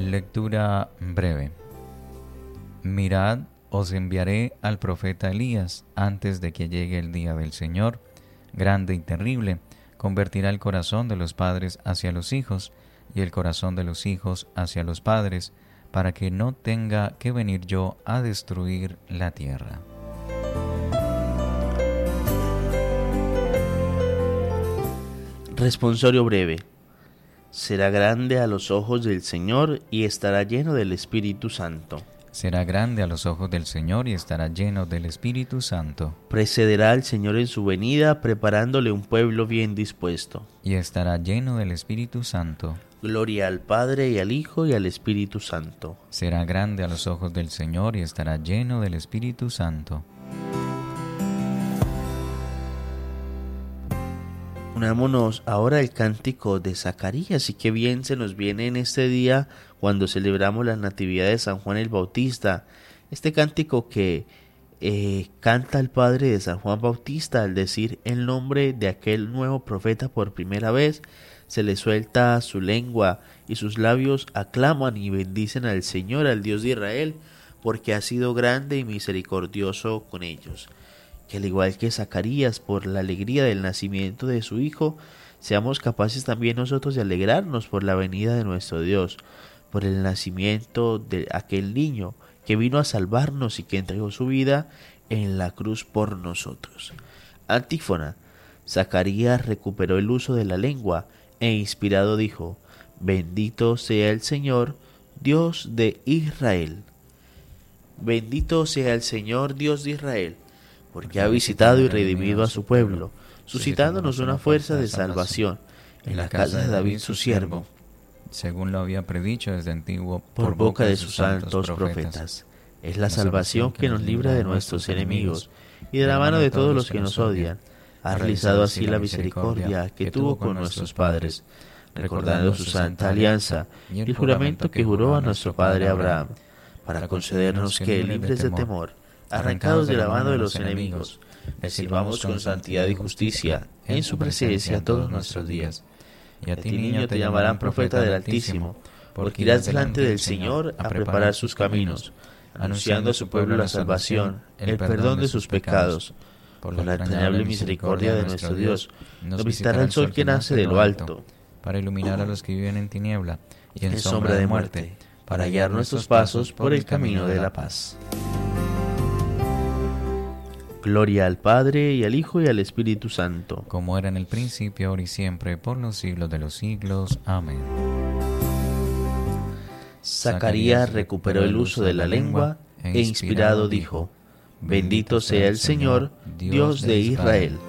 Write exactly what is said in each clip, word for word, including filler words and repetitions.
Lectura breve. Mirad, os enviaré al profeta Elías antes de que llegue el día del Señor, grande y terrible. Convertirá el corazón de los padres hacia los hijos y el corazón de los hijos hacia los padres, para que no tenga que venir yo a destruir la tierra. Responsorio breve. Será grande a los ojos del Señor y estará lleno del Espíritu Santo. Será grande a los ojos del Señor y estará lleno del Espíritu Santo. Precederá al Señor en su venida, preparándole un pueblo bien dispuesto. Y estará lleno del Espíritu Santo. Gloria al Padre y al Hijo y al Espíritu Santo. Será grande a los ojos del Señor y estará lleno del Espíritu Santo. Unámonos ahora al cántico de Zacarías, y qué bien se nos viene en este día cuando celebramos la Natividad de San Juan el Bautista. Este cántico que eh, canta el padre de San Juan Bautista al decir el nombre de aquel nuevo profeta por primera vez, se le suelta su lengua y sus labios aclaman y bendicen al Señor, al Dios de Israel, porque ha sido grande y misericordioso con ellos. Que al igual que Zacarías, por la alegría del nacimiento de su Hijo, seamos capaces también nosotros de alegrarnos por la venida de nuestro Dios, por el nacimiento de aquel niño que vino a salvarnos y que entregó su vida en la cruz por nosotros. Antífona. Zacarías recuperó el uso de la lengua e inspirado dijo: Bendito sea el Señor, Dios de Israel. Bendito sea el Señor, Dios de Israel, porque ha visitado y redimido a su pueblo, suscitándonos una fuerza de salvación en la casa de David su siervo, según lo había predicho desde antiguo por boca de sus santos profetas. Es la salvación que nos libra de nuestros enemigos y de la mano de todos los que nos odian. Ha realizado así la misericordia que tuvo con nuestros padres, recordando su santa alianza y el juramento que juró a nuestro padre Abraham, para concedernos que, libres de temor, arrancados de la mano de los enemigos, le sirvamos con santidad y justicia en su presencia todos nuestros días. Y a ti, niño, te llamarán profeta del Altísimo, porque irás delante del Señor a preparar sus caminos, anunciando a su pueblo la salvación, el perdón de sus pecados. Por la entrañable misericordia de nuestro Dios, nos visitará el sol que nace de lo alto, para iluminar a los que viven en tiniebla y en, en sombra de muerte, para guiar nuestros pasos por el camino de la paz. Gloria al Padre, y al Hijo, y al Espíritu Santo. Como era en el principio, ahora y siempre, por los siglos de los siglos. Amén. Zacarías recuperó el uso de la lengua e inspirado dijo: Bendito sea el Señor, Dios de Israel.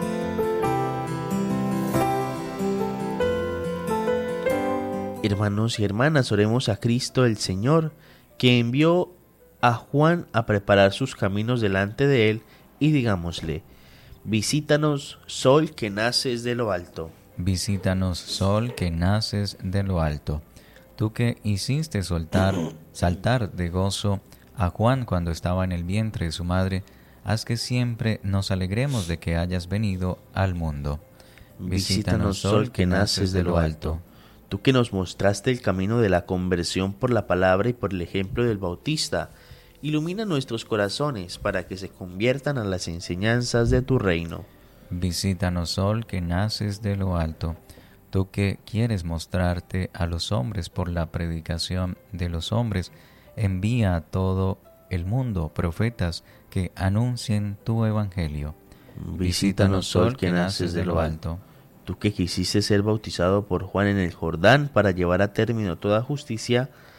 Hermanos y hermanas, oremos a Cristo el Señor, que envió a Juan a preparar sus caminos delante de él, y digámosle: Visítanos, sol que naces de lo alto. Visítanos, sol que naces de lo alto. Tú que hiciste soltar, saltar de gozo a Juan cuando estaba en el vientre de su madre, haz que siempre nos alegremos de que hayas venido al mundo. Visítanos, sol que naces de lo alto. Tú que nos mostraste el camino de la conversión por la palabra y por el ejemplo del Bautista, ilumina nuestros corazones para que se conviertan a las enseñanzas de tu reino. Visítanos, sol que naces de lo alto. Tú que quieres mostrarte a los hombres por la predicación de los hombres, envía a todo el mundo profetas que anuncien tu evangelio. Visítanos, sol que naces de lo alto. Tú que quisiste ser bautizado por Juan en el Jordán para llevar a término toda justicia,